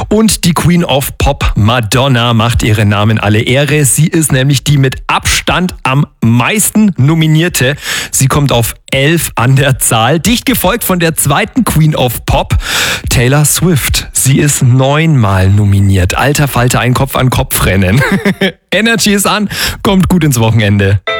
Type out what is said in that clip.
Und die Queen of Pop, Madonna, macht ihren Namen alle Ehre. Sie ist nämlich die mit Abstand am meisten Nominierte. Sie kommt auf 11 an der Zahl, dicht gefolgt von der zweiten Queen of Pop, Taylor Swift. Sie ist 9-mal nominiert. Alter Falter, ein Kopf-an-Kopf-Rennen. Energy ist an, kommt gut ins Wochenende.